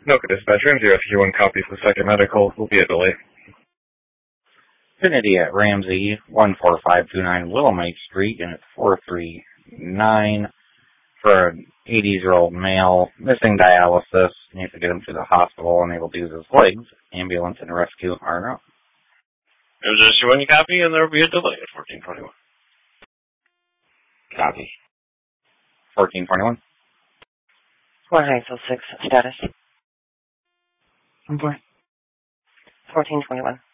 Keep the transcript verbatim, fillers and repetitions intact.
Noka Dispatcher, zero three one copy for Second Medical. Will be a delay. Trinity at Ramsey, one four five two nine Willamite Street, and it's four three nine for an eighty-year-old male, missing dialysis. Need to get him to the hospital, unable to use his legs. Ambulance and rescue are out. There's just one copy, and there will be a delay at fourteen twenty-one. Copy. fourteen twenty-one. one nine oh six, status. Okay. fourteen twenty-one.